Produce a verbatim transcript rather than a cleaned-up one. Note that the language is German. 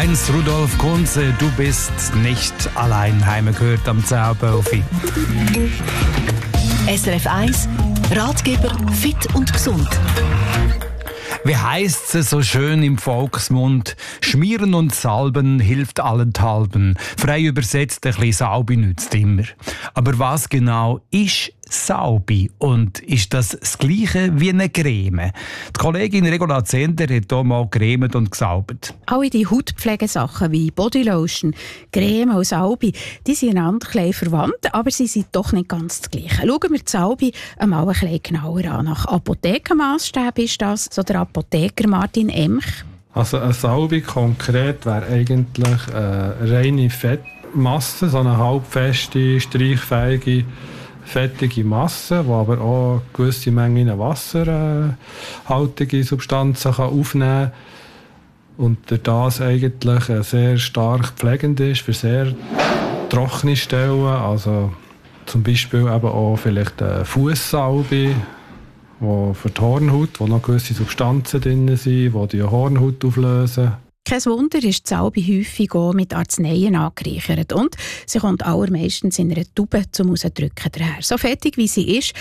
eins, Rudolf Kunze, du bist nicht allein. Heimgehört am Zauberfi. S R F eins, Ratgeber fit und gesund. Wie heisst es so schön im Volksmund? Schmieren und salben hilft allenthalben. Frei übersetzt, ein bisschen Saubi nützt immer. Aber was genau ist Saubi? Und ist das das Gleiche wie eine Creme? Die Kollegin Regula Zender hat hier mal cremet und gesaubert. Alle die Hautpflegesachen wie Bodylotion, Creme und Saubi, die sind einander ein bisschen verwandt, aber sie sind doch nicht ganz das Gleiche. Schauen wir die Saubi einmal ein bisschen genauer an. Nach Apothekenmaßstäben ist das, so der Apotheker Martin Emch. Also eine Salbe konkret wäre eigentlich eine reine Fettmasse, so eine halbfeste, streichfähige, fettige Masse, die aber auch eine gewisse Menge wasserhaltige Substanzen kann aufnehmen kann und durch das eigentlich sehr stark pflegend ist für sehr trockene Stellen, also zum Beispiel eben auch vielleicht eine Fußsalbe, wo für die Hornhaut, wo noch gewisse Substanzen drin sind, die die Hornhaut auflösen. Kein Wunder ist die Salbe häufig auch mit Arzneien angereichert und sie kommt allermeistens in einer Tube zum Rausdrücken daher. So fettig wie sie ist,